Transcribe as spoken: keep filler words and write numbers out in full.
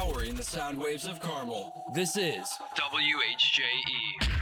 Powering the sound waves of Carmel. This is W H J E.